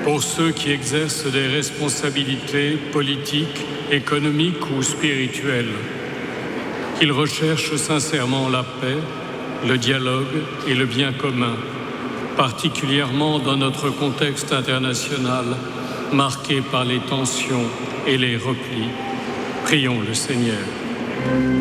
pour ceux qui exercent des responsabilités politiques, économiques ou spirituelles, qu'ils recherchent sincèrement la paix, le dialogue et le bien commun, particulièrement dans notre contexte international marqué par les tensions et les replis. Prions le Seigneur.